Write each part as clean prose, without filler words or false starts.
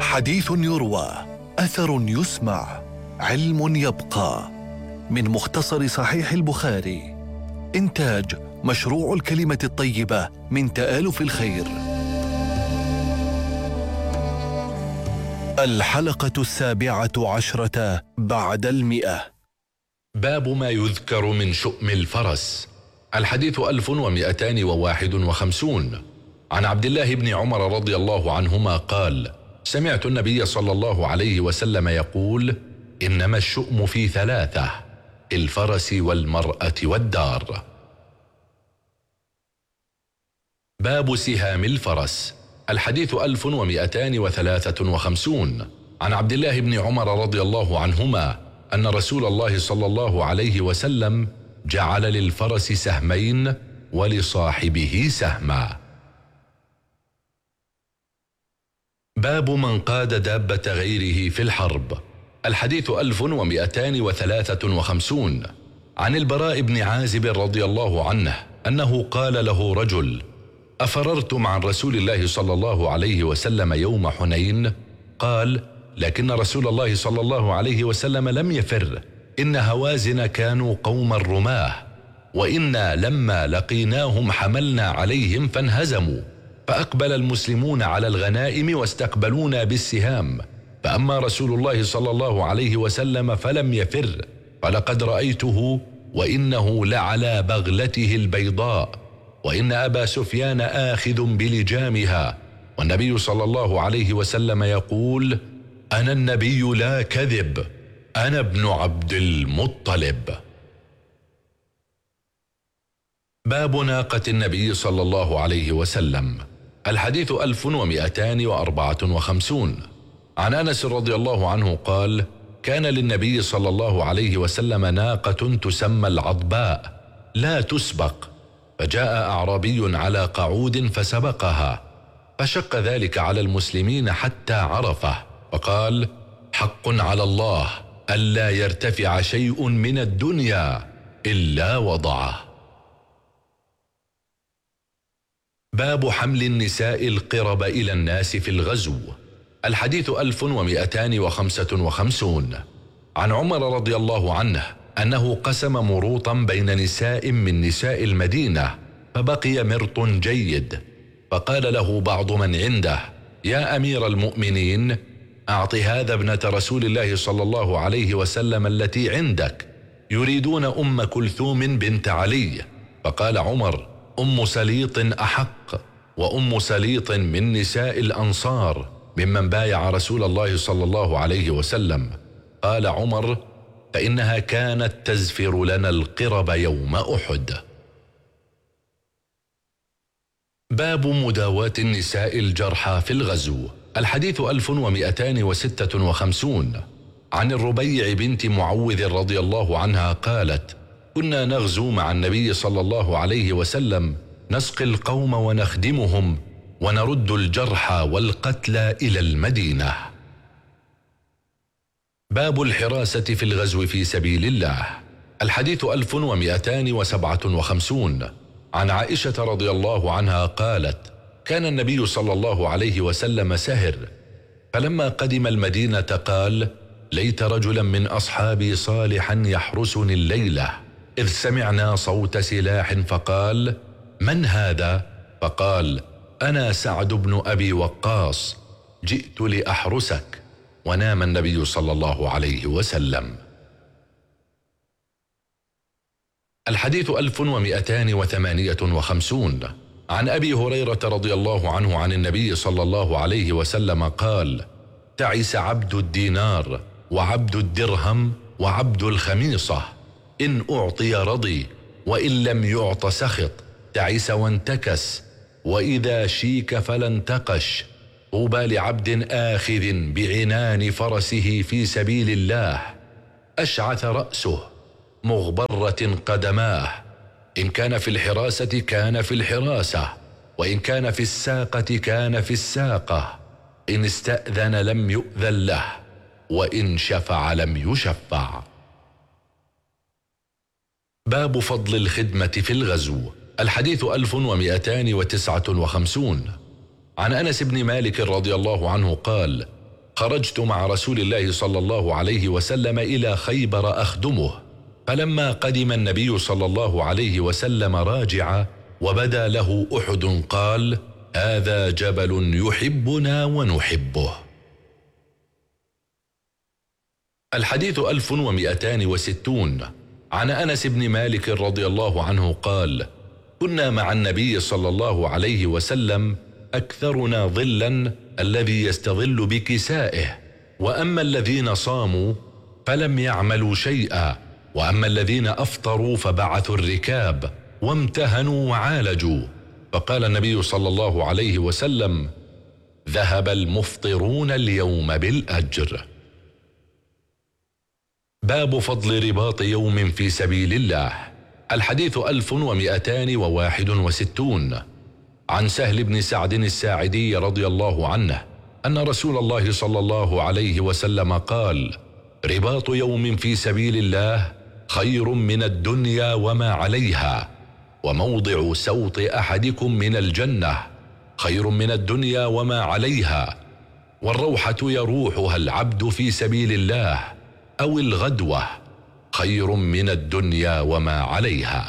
حديث يروى، أثر يسمع، علم يبقى. من مختصر صحيح البخاري. إنتاج مشروع الكلمة الطيبة من تآلف الخير. الحلقة 17 بعد 100. باب ما يذكر من شؤم الفرس. الحديث 1251. عن عبد الله بن عمر رضي الله عنهما قال: سمعت النبي صلى الله عليه وسلم يقول: إنما الشؤم في 3: الفرس والمرأة والدار. باب سهام الفرس. الحديث 1253. عن عبد الله بن عمر رضي الله عنهما أن رسول الله صلى الله عليه وسلم جعل للفرس سهمين ولصاحبه سهما. باب من قاد دابة غيره في الحرب. الحديث 1253. عن البراء بن عازب رضي الله عنه أنه قال له رجل: أفررتم عن رسول الله صلى الله عليه وسلم يوم حنين؟ قال: لكن رسول الله صلى الله عليه وسلم لم يفر، إن هوازن كانوا قوما رماه، وإنا لما لقيناهم حملنا عليهم فانهزموا، فأقبل المسلمون على الغنائم واستقبلونا بالسهام، فأما رسول الله صلى الله عليه وسلم فلم يفر، فلقد رأيته وإنه لعلى بغلته البيضاء، وإن أبا سفيان آخذ بلجامها، والنبي صلى الله عليه وسلم يقول: أنا النبي لا كذب، أنا ابن عبد المطلب. باب ناقة النبي صلى الله عليه وسلم. الحديث 1254. عن أنس رضي الله عنه قال: كان للنبي صلى الله عليه وسلم ناقة تسمى العضباء لا تسبق، فجاء أعرابي على قعود فسبقها، فشق ذلك على المسلمين حتى عرفه، فقال: حق على الله ألا يرتفع شيء من الدنيا إلا وضعه. باب حمل النساء القرب إلى الناس في الغزو. الحديث 1255. عن عمر رضي الله عنه أنه قسم مروطا بين نساء من نساء المدينة، فبقي مرط جيد، فقال له بعض من عنده: يا أمير المؤمنين، أعط هذا ابنة رسول الله صلى الله عليه وسلم التي عندك، يريدون أم كلثوم بنت علي. فقال عمر: أم سليط أحق، وأم سليط من نساء الأنصار ممن بايع رسول الله صلى الله عليه وسلم. قال عمر: فإنها كانت تزفر لنا القرب يوم أحد. باب مداواة النساء الجرحى في الغزو. الحديث 1256. عن الربيع بنت معوذ رضي الله عنها قالت: كنا نغزو مع النبي صلى الله عليه وسلم، نسقي القوم ونخدمهم، ونرد الجرحى والقتلى إلى المدينة. باب الحراسة في الغزو في سبيل الله. الحديث 1257. عن عائشة رضي الله عنها قالت: كان النبي صلى الله عليه وسلم سهر، فلما قدم المدينة قال: ليت رجلا من أصحابي صالحا يحرسني الليلة، إذ سمعنا صوت سلاح، فقال: من هذا؟ فقال: أنا سعد بن أبي وقاص، جئت لأحرسك. ونام النبي صلى الله عليه وسلم. الحديث 1258. عن أبي هريرة رضي الله عنه عن النبي صلى الله عليه وسلم قال: تعس عبد الدينار، وعبد الدرهم، وعبد الخميصة، إن أعطي رضي، وإن لم يعط سخط، تعس وانتكس، وإذا شيك فلا انتقش. طوبى لعبد آخذ بعنان فرسه في سبيل الله، أشعث رأسه، مغبرة قدماه، إن كان في الحراسة كان في الحراسة، وإن كان في الساقة كان في الساقة، إن استأذن لم يؤذن له، وإن شفع لم يشفع. باب فضل الخدمة في الغزو. الحديث 1259. عن أنس بن مالك رضي الله عنه قال: خرجت مع رسول الله صلى الله عليه وسلم إلى خيبر أخدمه، فلما قدم النبي صلى الله عليه وسلم راجعا وبدا له أحد قال: هذا جبل يحبنا ونحبه. الحديث 1260 عن أنس بن مالك رضي الله عنه قال: كنا مع النبي صلى الله عليه وسلم أكثرنا ظلا الذي يستظل بكسائه، وأما الذين صاموا فلم يعملوا شيئا، وأما الذين أفطروا فبعثوا الركاب وامتهنوا وعالجوا. فقال النبي صلى الله عليه وسلم: ذهب المفطرون اليوم بالأجر. باب فضل رباط يوم في سبيل الله. الحديث 1261 عن سهل بن سعد الساعدي رضي الله عنه أن رسول الله صلى الله عليه وسلم قال: رباط يوم في سبيل الله خير من الدنيا وما عليها، وموضع سوط أحدكم من الجنة خير من الدنيا وما عليها، والروحة يروحها العبد في سبيل الله أو الغدوة خير من الدنيا وما عليها.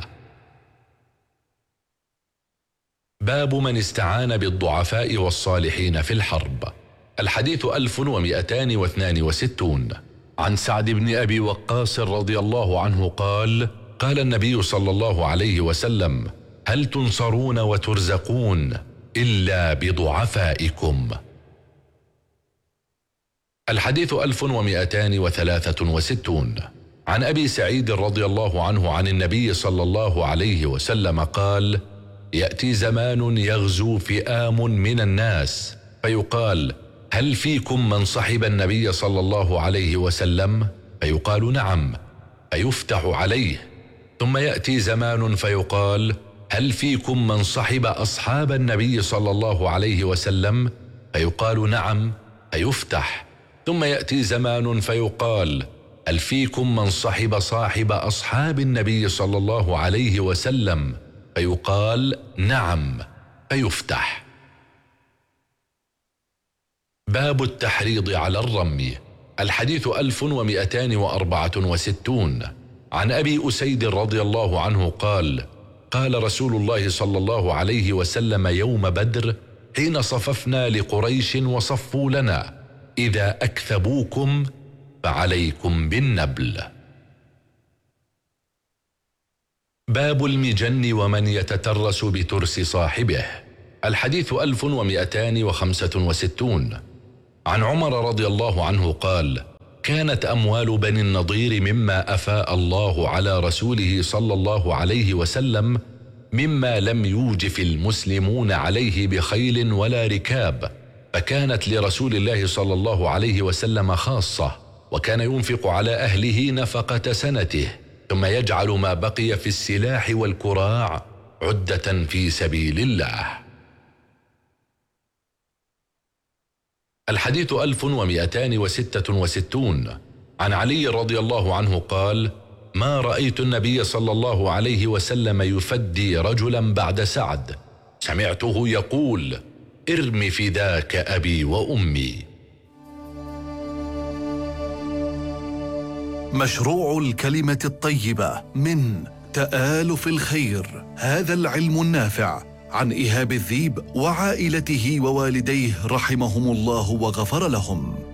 باب من استعان بالضعفاء والصالحين في الحرب. الحديث 1262 عن سعد بن أبي وقاص رضي الله عنه قال: قال النبي صلى الله عليه وسلم: هل تنصرون وترزقون إلا بضعفائكم. الحديث 1263 عن أبي سعيد رضي الله عنه عن النبي صلى الله عليه وسلم قال: يأتي زمان يغزو فئام من الناس فيقال: هل فيكم من صحب النبي صلى الله عليه وسلم؟ فيقال: نعم، فيفتح عليه. ثم يأتي زمان فيقال: هل فيكم من صحب أصحاب النبي صلى الله عليه وسلم؟ فيقال: نعم، فيفتح. ثم يأتي زمان فيقال: هل فيكم من صحب أصحاب النبي صلى الله عليه وسلم؟ فيقال: نعم، فيفتح. باب التحريض على الرمي. الحديث 1264 عن أبي أسيد رضي الله عنه قال: قال رسول الله صلى الله عليه وسلم يوم بدر حين صففنا لقريش وصفوا لنا: إذا أكثبوكم فعليكم بالنبل. باب المجن ومن يتترس بترس صاحبه. الحديث 1265 عن عمر رضي الله عنه قال: كانت أموال بني النضير مما أفاء الله على رسوله صلى الله عليه وسلم مما لم يوجف المسلمون عليه بخيل ولا ركاب، فكانت لرسول الله صلى الله عليه وسلم خاصة، وكان ينفق على أهله نفقة سنته، ثم يجعل ما بقي في السلاح والكراع عدة في سبيل الله. الحديث 1266 عن علي رضي الله عنه قال: ما رأيت النبي صلى الله عليه وسلم يفدي رجلا بعد سعد، سمعته يقول: ارم فداك أبي وأمي. مشروع الكلمة الطيبة من تآلف الخير، هذا العلم النافع، عن إيهاب الذيب وعائلته ووالديه رحمهم الله وغفر لهم.